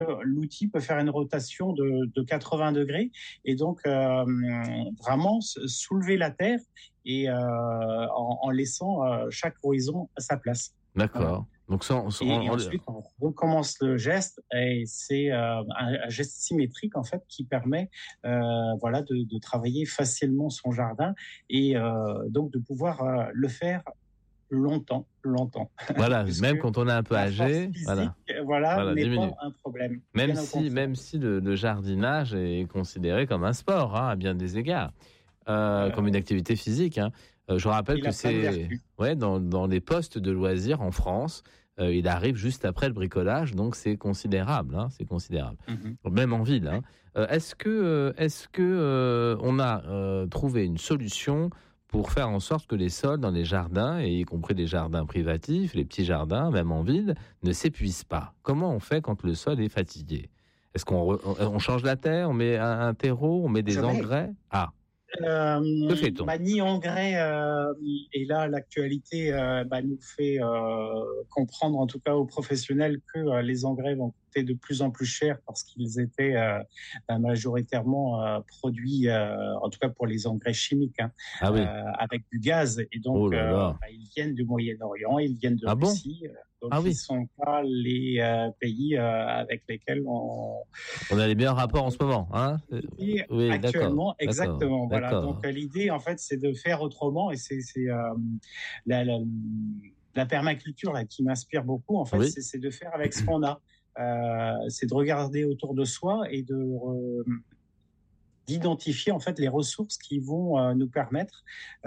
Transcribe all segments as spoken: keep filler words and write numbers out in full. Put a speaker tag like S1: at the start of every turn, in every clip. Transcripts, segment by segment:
S1: l'outil peut faire une rotation de, de quatre-vingts degrés et donc euh, vraiment soulever la terre et euh, en, en laissant euh, chaque horizon à sa place.
S2: D'accord.
S1: Voilà.
S2: Donc sans, sans,
S1: Et,
S2: on,
S1: et ensuite, on recommence le geste et c'est euh, un, un geste symétrique en fait qui permet euh, voilà de, de travailler facilement son jardin et euh, donc de pouvoir euh, le faire longtemps, longtemps.
S2: Voilà, même quand on est un peu
S1: la
S2: âgé,
S1: force physique,
S2: voilà,
S1: voilà,
S2: voilà
S1: n'est
S2: diminue.
S1: pas un problème.
S2: Même si, même si le, le jardinage est considéré comme un sport, hein, à bien des égards, euh, euh, comme une activité physique. Hein. Euh, je rappelle que c'est, ouais, dans, dans les postes de loisirs en France, euh, il arrive juste après le bricolage, donc c'est considérable, hein, c'est considérable. Mm-hmm. Même en ville. Hein. Euh, est-ce que, est-ce que euh, on a euh, trouvé une solution pour faire en sorte que les sols dans les jardins, et y compris les jardins privatifs, les petits jardins, même en ville, ne s'épuisent pas? Comment on fait quand le sol est fatigué? Est-ce qu'on on change la terre, on met un, un terreau, on met des
S1: Jamais.
S2: engrais? Ah,
S1: euh,
S2: que fait-on?
S1: Bah, ni engrais, euh, et là l'actualité euh, bah, nous fait euh, comprendre, en tout cas aux professionnels, que euh, les engrais vont coûter de plus en plus cher parce qu'ils étaient euh, majoritairement euh, produits, euh, en tout cas pour les engrais chimiques, hein,
S2: ah oui.
S1: euh, avec du gaz. Et donc,
S2: oh là là.
S1: Euh, bah, ils viennent du Moyen-Orient, ils viennent de
S2: ah
S1: Russie.
S2: Bon
S1: donc,
S2: ah
S1: ils
S2: oui.
S1: ne sont pas les euh, pays euh, avec lesquels on...
S2: On a les meilleurs rapports en ce moment, hein?
S1: Et
S2: oui,
S1: actuellement,
S2: d'accord,
S1: exactement.
S2: D'accord,
S1: voilà.
S2: d'accord.
S1: Donc, l'idée, en fait, c'est de faire autrement. Et c'est, c'est euh, la, la, la permaculture là, qui m'inspire beaucoup. En fait,
S2: oui.
S1: c'est, c'est de faire avec ce qu'on a. Euh, c'est de regarder autour de soi et de... Euh, d'identifier en fait les ressources qui vont euh, nous permettre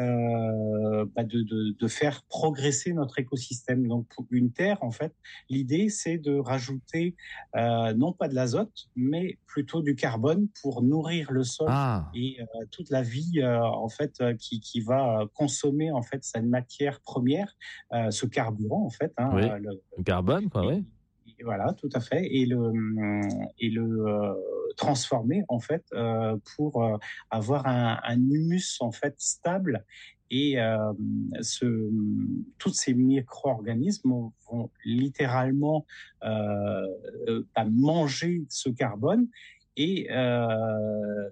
S1: euh, bah de, de, de faire progresser notre écosystème. Donc pour une terre, en fait, l'idée c'est de rajouter euh, non pas de l'azote, mais plutôt du carbone pour nourrir le sol
S2: ah.
S1: et euh, toute la vie euh, en fait euh, qui, qui va consommer en fait cette matière première, euh, ce carburant en fait. Hein,
S2: oui.
S1: euh, le,
S2: le carbone, quoi,
S1: et,
S2: oui.
S1: Voilà, tout à fait, et le et le euh, transformer en fait euh, pour euh, avoir un, un humus en fait stable et euh, ce tous ces micro-organismes vont littéralement euh, bah, manger ce carbone et euh,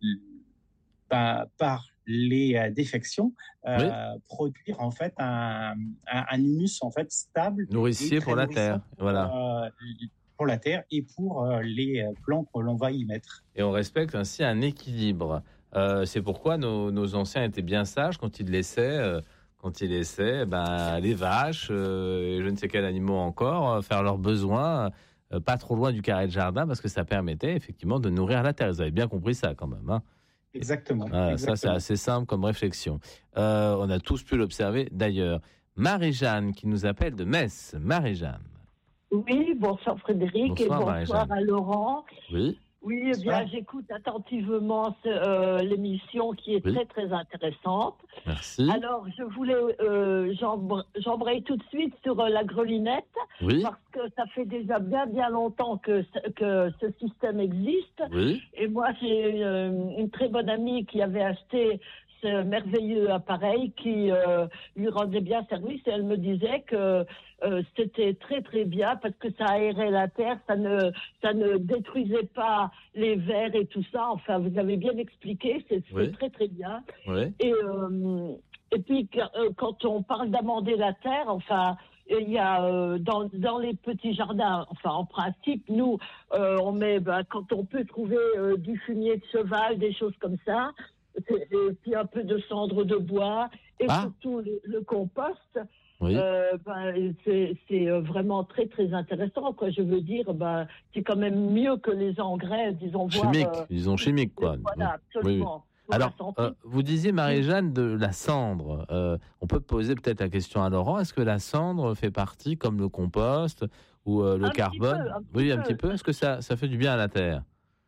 S1: bah, par les défections, euh,
S2: oui.
S1: produire en fait un, un, un humus en fait stable,
S2: nourricier pour la terre,
S1: pour,
S2: voilà.
S1: Euh, pour la terre et pour euh, les plants que l'on va y mettre.
S2: Et on respecte ainsi un équilibre. Euh, c'est pourquoi nos, nos anciens étaient bien sages quand ils laissaient, euh, quand ils laissaient, ben les vaches euh, et je ne sais quels animaux encore euh, faire leurs besoins, euh, pas trop loin du carré de jardin, parce que ça permettait effectivement de nourrir la terre. Vous avez bien compris ça quand même, hein?
S1: Exactement.
S2: Voilà,
S1: exactement.
S2: Ça, c'est assez simple comme réflexion. Euh, on a tous pu l'observer d'ailleurs. Marie-Jeanne qui nous appelle de Metz. Marie-Jeanne.
S3: Oui, bonsoir Frédéric,
S2: bonsoir,
S3: et bonsoir à Laurent.
S2: Oui.
S3: Oui, eh bien, j'écoute attentivement ce, euh, l'émission qui est oui. très, très intéressante.
S2: Merci.
S3: Alors, je voulais, euh, j'embraye tout de suite sur euh, la grelinette,
S2: oui.
S3: parce que ça fait déjà bien, bien longtemps que, que ce système existe.
S2: Oui.
S3: Et moi, j'ai euh, une très bonne amie qui avait acheté ce merveilleux appareil qui euh, lui rendait bien service, et elle me disait que euh, c'était très très bien parce que ça aérait la terre, ça ne ça ne détruisait pas les vers et tout ça. Enfin, vous avez bien expliqué, c'est, c'est
S2: oui.
S3: très très bien.
S2: Oui.
S3: Et euh, et puis quand on parle d'amender la terre, enfin. Il y a euh, dans dans les petits jardins, enfin en principe, nous euh, on met ben, quand on peut trouver euh, du fumier de cheval, des choses comme ça, et puis un peu de cendre de bois et ah. surtout le, le compost.
S2: Oui.
S3: Euh, ben, c'est, c'est vraiment très très intéressant, quoi. Je veux dire, ben c'est quand même mieux que les engrais, disons
S2: chimiques,
S3: voir, euh,
S2: disons chimiques, quoi.
S3: Voilà, absolument.
S2: Oui, oui. Alors, euh, vous disiez, Marie-Jeanne, de la cendre. Euh, on peut poser peut-être la question à Laurent. Est-ce que la cendre fait partie, comme le compost ou euh, le
S3: un
S2: carbone
S3: petit peu, un
S2: Oui,
S3: petit
S2: un
S3: peu.
S2: petit peu. Est-ce que ça, ça fait du bien à la terre?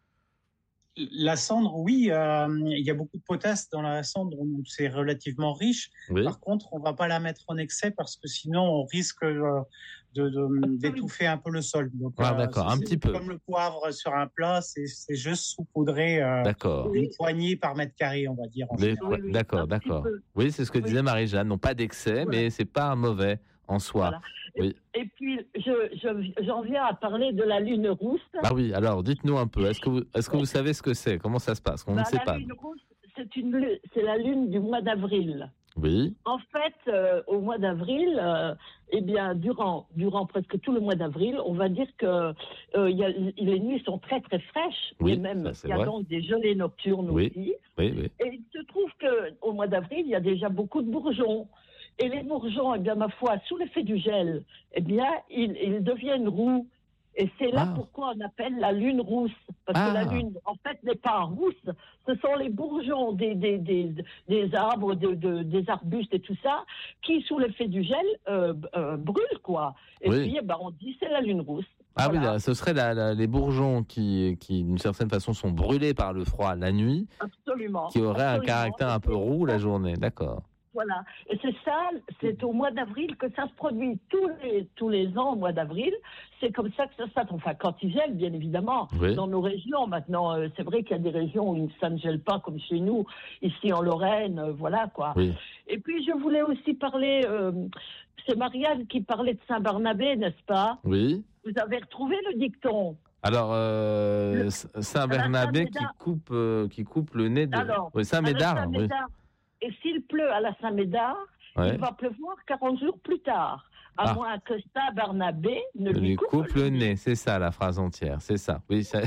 S1: La cendre, oui, euh, il y a beaucoup de potasse dans la cendre, donc c'est relativement riche.
S2: Oui.
S1: Par contre, on va pas la mettre en excès parce que sinon on risque euh, de, de, d'étouffer un peu le sol. Donc,
S2: ah, d'accord,
S1: euh,
S2: un petit peu.
S1: Comme le poivre sur un plat, c'est, c'est juste saupoudrer euh,
S2: d'accord.
S1: une poignée par mètre carré, on va dire. En
S2: Les,
S1: oui,
S2: oui, d'accord, d'accord. Oui, c'est ce que
S1: oui.
S2: disait Marie-Jeanne. Non, pas d'excès, voilà. Mais c'est pas mauvais en soi.
S3: Voilà.
S2: Oui.
S3: Et, et puis, je, je, j'en viens à parler de la lune rousse.
S2: Ah oui, alors dites-nous un peu, est-ce que vous, est-ce que vous savez ce que c'est? Comment ça se passe? On
S3: Ben,
S2: ne sait
S3: la
S2: pas.
S3: lune rousse, c'est, une, lu- c'est la lune du mois d'avril.
S2: Oui.
S3: En fait, euh, au mois d'avril, euh, eh bien, durant, durant presque tout le mois d'avril, on va dire que euh, y a, les nuits sont très très fraîches,
S2: Oui,
S3: et même
S2: ça, c'est
S3: il y a
S2: vrai.
S3: donc des gelées nocturnes
S2: Oui.
S3: aussi.
S2: Oui, oui.
S3: Et il se trouve que au mois d'avril, il y a déjà beaucoup de bourgeons. Et les bourgeons, eh bien, ma foi, sous l'effet du gel, eh bien, ils, ils deviennent roux. Et c'est là
S2: Ah.
S3: pourquoi on appelle la lune rousse. Parce
S2: Ah.
S3: que la lune, en fait, n'est pas rousse. Ce sont les bourgeons des, des, des, des arbres, de, de, des arbustes et tout ça, qui, sous l'effet du gel, euh, euh, brûlent, quoi. Et
S2: Oui.
S3: puis, eh ben, on dit c'est la lune rousse.
S2: Ah
S3: Voilà.
S2: oui, là, ce serait la, la- les bourgeons qui, qui, d'une certaine façon, sont brûlés par le froid la nuit,
S3: Absolument.
S2: qui auraient un
S3: Absolument.
S2: caractère un peu roux la journée. D'accord.
S3: Voilà. Et c'est ça, c'est au mois d'avril que ça se produit. Tous les, tous les ans, au mois d'avril, c'est comme ça que ça se passe. Enfin, quand il gèle, bien évidemment,
S2: Oui.
S3: dans nos régions. Maintenant, euh, c'est vrai qu'il y a des régions où ça ne gèle pas, comme chez nous, ici en Lorraine, euh, voilà, quoi.
S2: Oui.
S3: Et puis, je voulais aussi parler, euh, c'est Marianne qui parlait de Saint-Barnabé, n'est-ce pas?
S2: Oui.
S3: Vous avez retrouvé le dicton?
S2: Alors, euh,
S3: Le-
S2: Saint-Bernabé qui
S3: Saint-Médard.
S2: coupe, euh, qui coupe le nez de...
S3: Alors,
S2: oui,
S3: à la
S2: Saint-Médard, oui.
S3: Saint-Médard. Et s'il pleut à la Saint-Médard,
S2: Ouais.
S3: il va pleuvoir quarante jours plus tard. À
S2: Ah.
S3: moins que Saint-Barnabé ne
S2: Il
S3: lui
S2: lui
S3: coupe,
S2: coupe le nez, c'est ça la phrase entière, c'est ça. Oui, ça,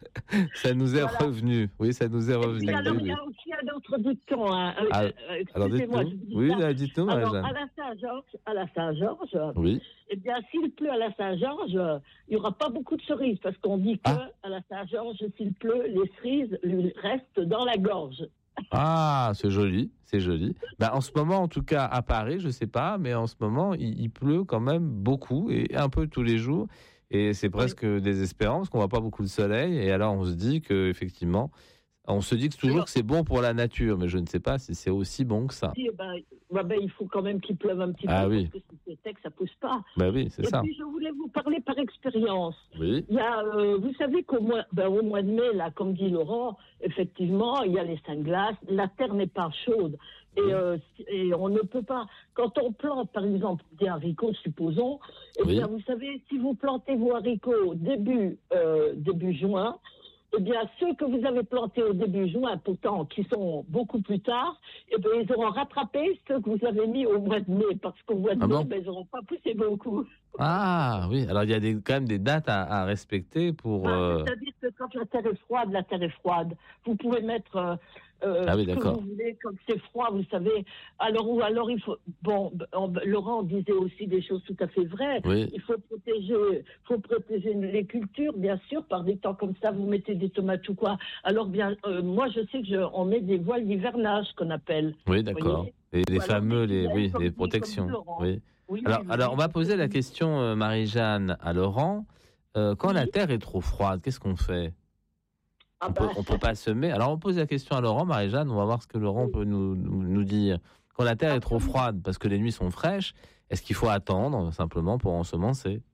S2: ça nous est
S3: Voilà.
S2: revenu. Oui, ça nous est
S3: Et
S2: revenu.
S3: puis alors,
S2: oui,
S3: il y
S2: oui.
S3: a aussi un autre dicton. Hein. Euh,
S2: Ah,
S3: euh,
S2: Alors
S3: excusez-moi,
S2: dites-nous.
S3: je vous dis
S2: Oui,
S3: ça.
S2: là, dites-nous,
S3: Alors,
S2: Marie-Jeanne.
S3: à la Saint-Georges, à la Saint-Georges,
S2: Oui.
S3: eh bien, s'il pleut à la Saint-Georges, euh, il n'y aura pas beaucoup de cerises, parce qu'on dit que
S2: Ah.
S3: à la Saint-Georges, s'il pleut, les cerises lui restent dans la gorge.
S2: Ah, c'est joli, c'est joli. Ben, en ce moment, en tout cas, à Paris, je sais pas, mais en ce moment, il, il pleut quand même beaucoup et un peu tous les jours. Et c'est presque désespérant parce qu'on voit pas beaucoup de soleil. Et alors, on se dit que effectivement, on se dit que toujours que c'est bon pour la nature, mais je ne sais pas si c'est aussi bon que ça.
S3: Si, eh ben, bah ben, il faut quand même qu'il pleuve un petit
S2: Ah
S3: peu,
S2: oui.
S3: parce que si c'est sec, ça pousse pas.
S2: Ben oui, c'est
S3: Et
S2: ça.
S3: puis, je voulais vous parler par expérience.
S2: Oui.
S3: Il y a, euh, vous savez qu'au mois, ben, au mois de mai, là, comme dit Laurent, effectivement, il y a les cinq glaces, la terre n'est pas chaude. Et,
S2: Oui.
S3: euh, et on ne peut pas, quand on plante, par exemple, des haricots, supposons, eh
S2: Oui.
S3: bien, vous savez, si vous plantez vos haricots début, euh, début juin, eh bien, ceux que vous avez plantés au début juin, pourtant, qui sont beaucoup plus tard, eh bien, ils auront rattrapé ceux que vous avez mis au mois de mai, parce qu'au mois de
S2: Ah
S3: mai,
S2: bon
S3: ben, ils n'auront pas poussé beaucoup.
S2: Ah oui, alors il y a des, quand même des dates à, à respecter pour...
S3: Ah,
S2: euh,
S3: C'est-à-dire que quand la terre est froide, la terre est froide. Vous pouvez mettre euh, euh,
S2: Ah oui,
S3: ce que
S2: d'accord.
S3: vous voulez, comme c'est froid, vous savez. Alors, ou alors il faut... Bon, on- Laurent disait aussi des choses tout à fait vraies.
S2: Oui.
S3: Il faut protéger, faut protéger les cultures, bien sûr, par des temps comme ça, vous mettez des tomates ou quoi. Alors, bien, euh, moi, je sais que je, on met des voiles d'hivernage, qu'on appelle.
S2: Oui, d'accord.
S3: voyez
S2: Et les
S3: Ou alors
S2: fameux,
S3: des
S2: les,
S3: filets,
S2: oui,
S3: comme
S2: les
S3: dit-
S2: protections.
S3: comme dit Laurent.
S2: Oui.
S3: Oui,
S2: Alors,
S3: oui, oui,
S2: alors, on va
S3: oui.
S2: poser la question, euh, Marie-Jeanne, à Laurent. Euh, quand
S3: Oui.
S2: la terre est trop froide, qu'est-ce qu'on fait?
S3: Ah
S2: On peut,
S3: bah,
S2: on peut pas semer. Alors, on pose la question à Laurent, Marie-Jeanne, on va voir ce que Laurent
S3: Oui.
S2: peut nous, nous, nous dire. Quand la terre est trop
S3: Absolument.
S2: froide, parce que les nuits sont fraîches, est-ce qu'il faut attendre simplement pour ensemencer?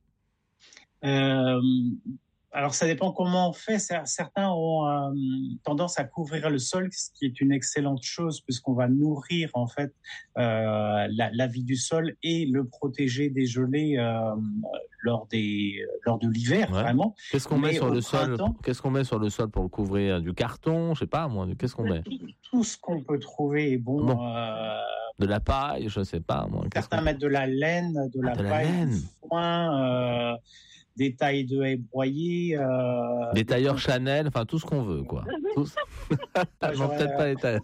S1: Euh, alors, ça dépend comment on fait. Cer- Certains ont euh, tendance à couvrir le sol, ce qui est une excellente chose puisqu'on va nourrir en fait euh, la, la vie du sol et le protéger des gelées euh, lors des lors de l'hiver,
S2: Ouais.
S1: vraiment.
S2: Qu'est-ce qu'on met
S1: Mais
S2: sur
S1: au
S2: le sol?
S1: printemps-
S2: Qu'est-ce qu'on met sur le sol pour le couvrir? Du carton? Je sais pas, moi. Qu'est-ce qu'on met?
S1: Tout, tout ce qu'on peut trouver est bon.
S2: Bon.
S1: euh,
S2: De la paille? Je sais pas, moi. Qu'est-ce
S1: certains
S2: qu'on-
S1: mettent de la laine, de
S2: Ah,
S1: la
S2: de la
S1: paille,
S2: laine.
S1: du foin, euh, des tailles de haies broyées. Euh,
S2: Des tailleurs Chanel, enfin tout ce qu'on veut, quoi. Tout- non,
S1: J'aurais-
S2: peut-être pas les tailleurs.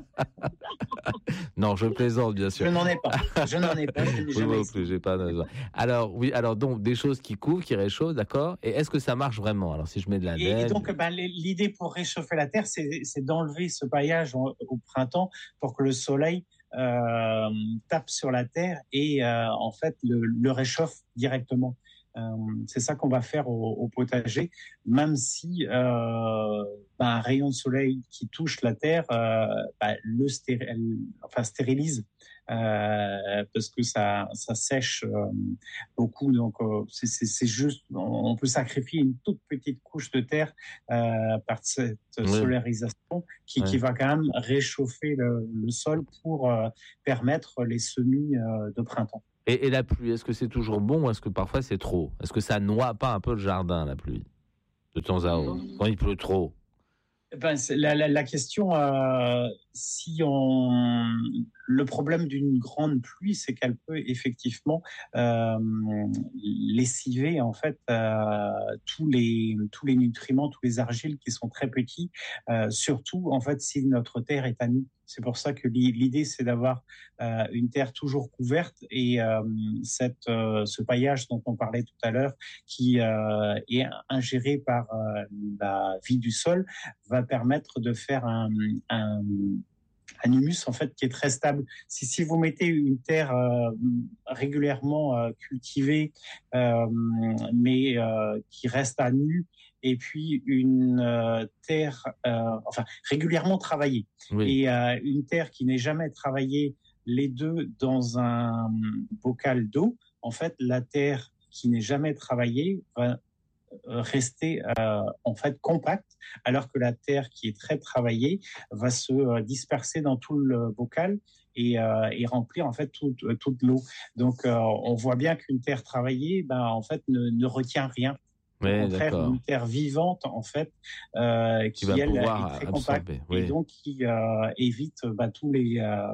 S2: Non, je plaisante, bien
S1: Je
S2: sûr.
S1: n'en ai pas. Je n'en ai pas. Je n'ai
S2: Oui,
S1: jamais
S2: moi non
S1: essayé.
S2: plus, j'ai pas. de- Alors, oui, alors donc des choses qui couvrent, qui réchauffent, d'accord. Et est-ce que ça marche vraiment? Alors, si je mets de la
S1: Et, et
S2: laine.
S1: donc, ben, les- l'idée pour réchauffer la terre, c'est c'est d'enlever ce paillage au, au printemps pour que le soleil euh, tape sur la terre et euh, en fait le, le réchauffe directement. Euh, c'est ça qu'on va faire au, au potager, même si euh, ben, un rayon de soleil qui touche la terre euh, ben, le stéri- enfin, stérilise euh, parce que ça, ça sèche euh, beaucoup. Donc, euh, c'est- c'est c'est juste, on peut sacrifier une toute petite couche de terre euh, par cette
S2: Oui.
S1: solarisation qui, qui
S2: Ouais.
S1: va quand même réchauffer le, le sol pour euh, permettre les semis euh, de printemps.
S2: Et, et la pluie, est-ce que c'est toujours bon ou est-ce que parfois c'est trop? Est-ce que ça noie pas un peu le jardin, la pluie, de temps à autre, quand il pleut trop?
S1: Ben, la, la, la question, euh, si on, le problème d'une grande pluie, c'est qu'elle peut effectivement euh, lessiver en fait euh, tous les tous les nutriments, tous les argiles qui sont très petits, euh, surtout en fait si notre terre est à nu. C'est pour ça que l'idée, c'est d'avoir euh, une terre toujours couverte et euh, cette, euh, ce paillage dont on parlait tout à l'heure, qui euh, est ingéré par euh, la vie du sol, va permettre de faire un, un, un humus en fait qui est très stable. Si, si vous mettez une terre euh, régulièrement euh, cultivée, euh, mais euh, qui reste à nu, et puis une euh, terre, euh, enfin régulièrement travaillée, oui. et euh, une terre qui n'est jamais travaillée, les deux dans un bocal d'eau, en fait, la terre qui n'est jamais travaillée va rester euh, en fait compacte, alors que la terre qui est très travaillée va se euh, disperser dans tout le bocal et, euh, et remplir en fait toute, toute l'eau. Donc euh, on voit bien qu'une terre travaillée, ben en fait ne, ne retient rien. Au
S2: oui,
S1: contraire,
S2: d'accord.
S1: une terre vivante en fait euh, qui,
S2: qui va
S1: elle
S2: pouvoir
S1: est très
S2: absorber,
S1: compacte
S2: oui.
S1: et donc qui euh, évite bah, tous les euh,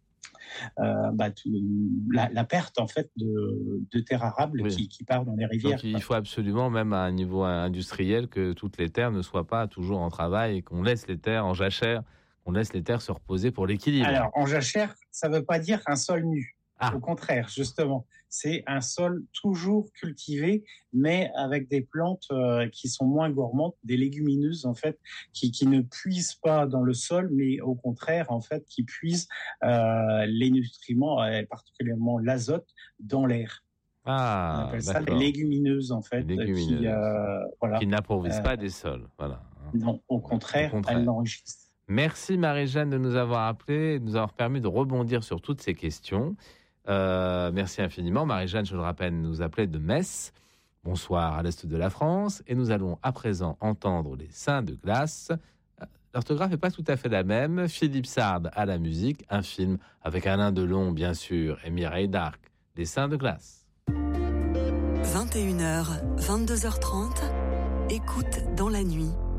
S1: Euh, bah, tout, la, la perte en fait de, de terres arables oui. qui, qui part dans les rivières.
S2: Donc il faut absolument, même à un niveau industriel, que toutes les terres ne soient pas toujours en travail et qu'on laisse les terres en jachère, qu'on laisse les terres se reposer pour l'équilibre.
S1: Alors en jachère, ça ne veut pas dire un sol nu.
S2: Ah.
S1: Au contraire, justement, c'est un sol toujours cultivé, mais avec des plantes euh, qui sont moins gourmandes, des légumineuses en fait, qui, qui ne puisent pas dans le sol, mais au contraire en fait, qui puisent euh, les nutriments, et particulièrement l'azote, dans l'air.
S2: Ah,
S1: on appelle ça les légumineuses en fait,
S2: les légumineuses.
S1: qui, euh, voilà,
S2: qui n'appauvrissent
S1: euh,
S2: pas des sols. Voilà.
S1: Non, au contraire, au contraire. elles l'enrichissent.
S2: Merci Marie-Jeanne de nous avoir appelés, de nous avoir permis de rebondir sur toutes ces questions. Euh, merci infiniment. Marie-Jeanne, je le rappelle, nous appelait de Metz. Bonsoir à l'est de la France. Et nous allons à présent entendre les Saints de glace. L'orthographe n'est pas tout à fait la même. Philippe Sard à la musique. Un film avec Alain Delon, bien sûr, et Mireille Darc. Les Saints de glace.
S4: vingt et une heures, vingt-deux heures trente. Écoute dans la nuit.